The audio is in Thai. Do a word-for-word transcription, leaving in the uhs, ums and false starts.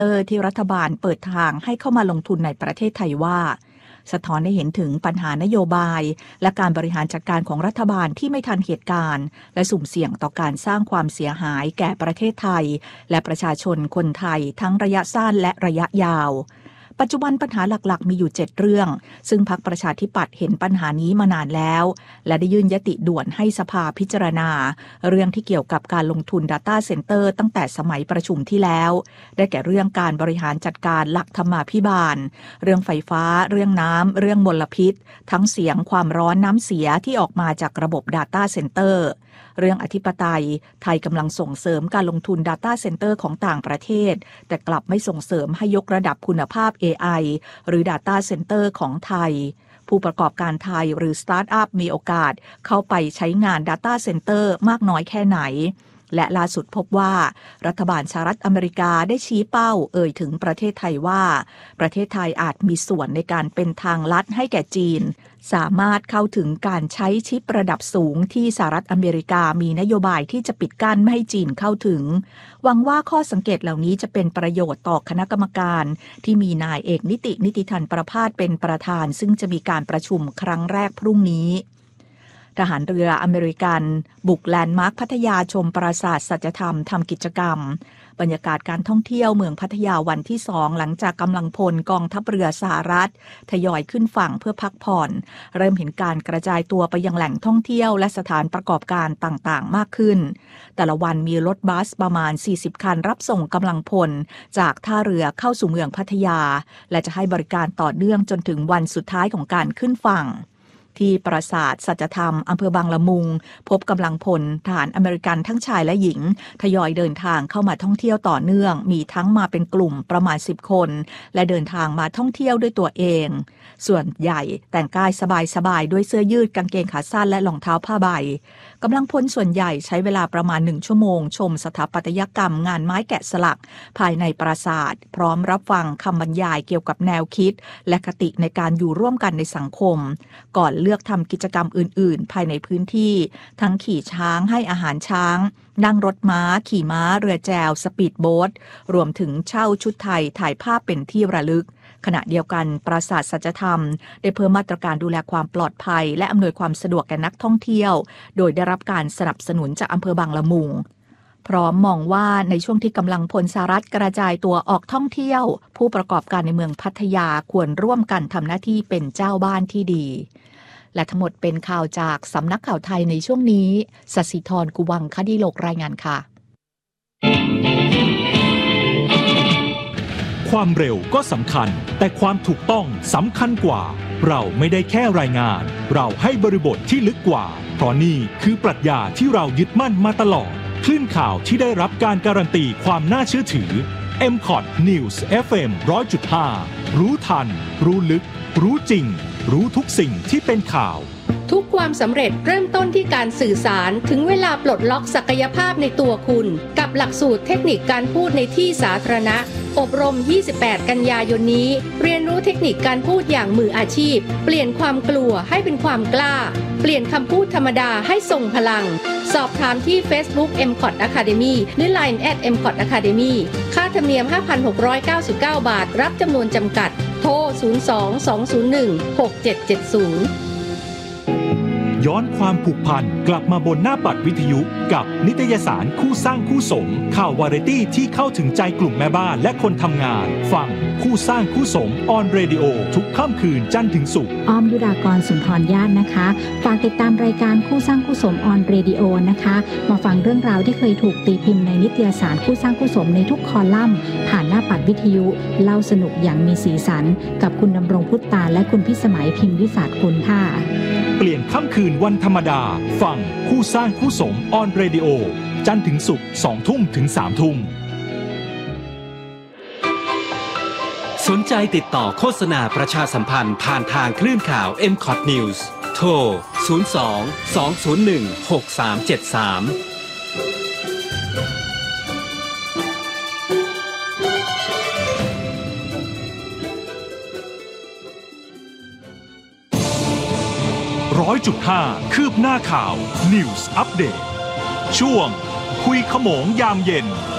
เตอร์ที่รัฐบาลเปิดทางให้เข้ามาลงทุนในประเทศไทยว่าสะท้อนให้เห็นถึงปัญหานโยบายและการบริหารจัดการของรัฐบาลที่ไม่ทันเหตุการณ์และสุ่มเสี่ยงต่อการสร้างความเสียหายแก่ประเทศไทยและประชาชนคนไทยทั้งระยะสั้นและระยะยาวปัจจุบันปัญหาหลักๆมีอยู่เจ็ดเรื่องซึ่งพรรคประชาธิปัตย์เห็นปัญหานี้มานานแล้วและได้ยื่นยติด่วนให้สภาพิจารณาเรื่องที่เกี่ยวกับการลงทุน Data Center ตั้งแต่สมัยประชุมที่แล้วได้แก่เรื่องการบริหารจัดการหลักธรรมาภิบาลเรื่องไฟฟ้าเรื่องน้ำเรื่องมลพิษทั้งเสียงความร้อนน้ำเสียที่ออกมาจากระบบ Data Centerเรื่องอธิปไตยไทยกำลังส่งเสริมการลงทุน Data Center ของต่างประเทศแต่กลับไม่ส่งเสริมให้ยกระดับคุณภาพ เอ ไอ หรือ Data Center ของไทยผู้ประกอบการไทยหรือสตาร์ทอัพมีโอกาสเข้าไปใช้งาน Data Center มากน้อยแค่ไหนและล่าสุดพบว่ารัฐบาลสหรัฐอเมริกาได้ชี้เป้าเอ่ยถึงประเทศไทยว่าประเทศไทยอาจมีส่วนในการเป็นทางลัดให้แก่จีนสามารถเข้าถึงการใช้ชิประดับสูงที่สหรัฐอเมริกามีนโยบายที่จะปิดกั้นไม่ให้จีนเข้าถึงหวังว่าข้อสังเกตเหล่านี้จะเป็นประโยชน์ต่อคณะกรรมการที่มีนายเอกนิตินิติธันประภาสเป็นประธานซึ่งจะมีการประชุมครั้งแรกพรุ่งนี้ทหารเรืออเมริกันบุกแลนด์มาร์คพัทยาชมปราสาทสัจธรรมทำกิจกรรมบรรยากาศการท่องเที่ยวเมืองพัทยาวันที่สองหลังจากกำลังพลกองทัพเรือสหรัฐทยอยขึ้นฝั่งเพื่อพักผ่อนเริ่มเห็นการกระจายตัวไปยังแหล่งท่องเที่ยวและสถานประกอบการต่างๆมากขึ้นแต่ละวันมีรถบัสประมาณสี่สิบคันรับส่งกำลังพลจากท่าเรือเข้าสู่เมืองพัทยาและจะให้บริการต่อเนื่องจนถึงวันสุดท้ายของการขึ้นฝั่งที่ปราสาทสัจธรรมอำเภอบางละมุงพบกำลังพลทหารอเมริกันทั้งชายและหญิงทยอยเดินทางเข้ามาท่องเที่ยวต่อเนื่องมีทั้งมาเป็นกลุ่มประมาณสิบคนและเดินทางมาท่องเที่ยวด้วยตัวเองส่วนใหญ่แต่งกายสบายๆด้วยเสื้อยืดกางเกงขาสั้นและรองเท้าผ้าใบกำลังพลส่วนใหญ่ใช้เวลาประมาณหนึ่งชั่วโมงชมสถาปัตยกรรมงานไม้แกะสลักภายในปราสาทพร้อมรับฟังคำบรรยายเกี่ยวกับแนวคิดและคติในการอยู่ร่วมกันในสังคมก่อนเลือกทำกิจกรรมอื่นๆภายในพื้นที่ทั้งขี่ช้างให้อาหารช้างนั่งรถม้าขี่ม้าเรือแจวสปีดโบ๊ทรวมถึงเช่าชุดไทยถ่ายภาพเป็นที่ระลึกขณะเดียวกันปราสาทสัจธรรมได้เพิ่มมาตรการดูแลความปลอดภัยและอำนวยความสะดวกแก่นักท่องเที่ยวโดยได้รับการสนับสนุนจากอำเภอบางละมุงพร้อมมองว่าในช่วงที่กำลังพลสหรัฐกระจายตัวออกท่องเที่ยวผู้ประกอบการในเมืองพัทยาควรร่วมกันทำหน้าที่เป็นเจ้าบ้านที่ดีและทั้งหมดเป็นข่าวจากสำนักข่าวไทยในช่วงนี้ศศิธรกุวังคดีโลกรายงานค่ะความเร็วก็สำคัญแต่ความถูกต้องสำคัญกว่าเราไม่ได้แค่รายงานเราให้บริบทที่ลึกกว่าเพราะนี่คือปรัชญาที่เรายึดมั่นมาตลอดคลื่นข่าวที่ได้รับการการันตีความน่าเชื่อถือ เอ็ม คอท News เอฟ เอ็ม หนึ่งร้อยจุดห้า รู้ทันรู้ลึกรู้จริงรู้ทุกสิ่งที่เป็นข่าวทุกความสำเร็จเริ่มต้นที่การสื่อสารถึงเวลาปลดล็อกศักยภาพในตัวคุณกับหลักสูตรเทคนิคการพูดในที่สาธารณะอบรมยี่สิบแปดกันยายนนี้เรียนรู้เทคนิคการพูดอย่างมืออาชีพเปลี่ยนความกลัวให้เป็นความกล้าเปลี่ยนคำพูดธรรมดาให้ทรงพลังสอบถามที่ Facebook เอ็ม คอท Academy หรือ ไลน์ แอท เอ็ม คอท Academy ค่าธรรมเนียม ห้าพันหกร้อยเก้าสิบเก้า บาทรับจำนวนจำกัดโทรศูนย์ สอง สอง ศูนย์ หนึ่ง หก เจ็ด เจ็ด ศูนย์ย้อนความผูกพันกลับมาบนหน้าปัดวิทยุกับนิตยสารคู่สร้างคู่สมข่าววาไรตี้ที่เข้าถึงใจกลุ่มแม่บ้านและคนทำงานฟังคู่สร้างคู่สมออนเรดิโอทุกค่ำคืนจันทร์ถึงศุกร์อ้อมยุรากรสุนทรญาตินะคะฝากติดตามรายการคู่สร้างคู่สมออนเรดิโอนะคะมาฟังเรื่องราวที่เคยถูกตีพิมพ์ในนิตยสารคู่สร้างคู่สมในทุกคอลัมน์ผ่านหน้าปัดวิทยุเล่าสนุกอย่างมีสีสันกับคุณดำรงพุทธาและคุณพิสมัยพิมพ์วิสาทกุลค่ะเปลี่ยนค่ำคืนวันธรรมดาฟังคู่สร้างคู่สมออนเรดิโอจันทร์ถึงศุกร์สองทุ่มถึงสามทุ่มสนใจติดต่อโฆษณาประชาสัมพันธ์ผ่านทางคลื่นข่าว เอ็ม คอท News โทรศูนย์ สอง สอง ศูนย์ หนึ่ง หก สาม เจ็ด สามร้อยจุดห้าคืบหน้าข่าว News Update ช่วงคุยขโมงยามเย็น